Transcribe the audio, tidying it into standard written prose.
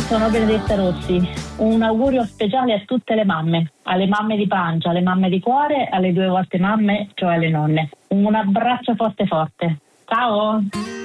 sono Benedetta Rossi. Un augurio speciale a tutte le mamme, alle mamme di pancia, alle mamme di cuore, alle 2 volte mamme, cioè alle nonne. Un abbraccio forte forte. Ciao!